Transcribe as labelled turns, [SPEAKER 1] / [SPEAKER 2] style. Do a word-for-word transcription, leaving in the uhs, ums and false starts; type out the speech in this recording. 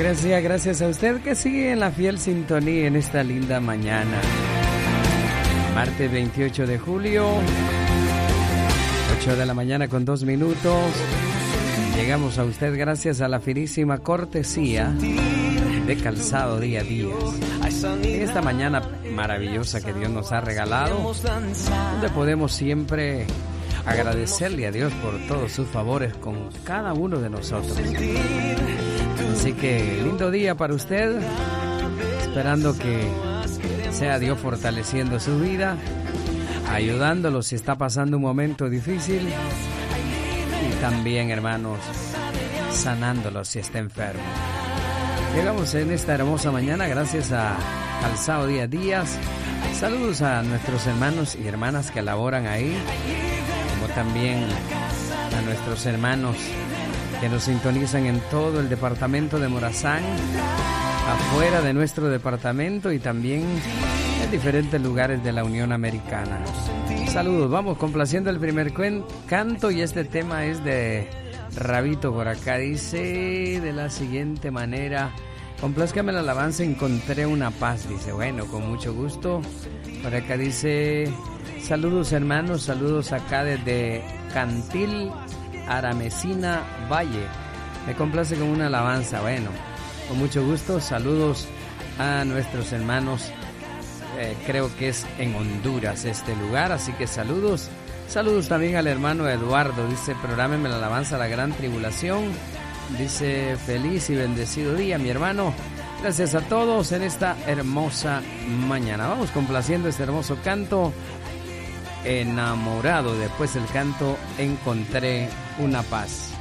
[SPEAKER 1] Gracias, gracias a usted que sigue en la fiel sintonía en esta linda mañana. Martes veintiocho de julio, ocho de la mañana con dos minutos. Llegamos a usted gracias a la finísima cortesía de Calzado Día Díaz. En esta mañana maravillosa que Dios nos ha regalado, donde podemos siempre agradecerle a Dios por todos sus favores con cada uno de nosotros. Así que lindo día para usted, esperando que sea Dios fortaleciendo su vida, ayudándolo si está pasando un momento difícil y también, hermanos, sanándolo si está enfermo. Llegamos en esta hermosa mañana gracias a Calzado Día Díaz. Saludos a nuestros hermanos y hermanas que laboran ahí, como también a nuestros hermanos que nos sintonizan en todo el departamento de Morazán, afuera de nuestro departamento y también en diferentes lugares de la Unión Americana. Saludos, vamos complaciendo el primer cuen- canto y este tema es de Rabito por acá. Dice de la siguiente manera: complázcame la alabanza, encontré una paz. Dice, bueno, con mucho gusto. Por acá dice, saludos hermanos, saludos acá desde Cantil, Aramecina, Valle. Me complace con una alabanza. Bueno, con mucho gusto. Saludos a nuestros hermanos. Eh, creo que es en Honduras este lugar, así que saludos. Saludos también al hermano Eduardo. Dice, prográmeme la alabanza a la gran tribulación. Dice, feliz y bendecido día, mi hermano. Gracias a todos en esta hermosa mañana. Vamos complaciendo este hermoso canto, Enamorado. Después el canto, Encontré una paz.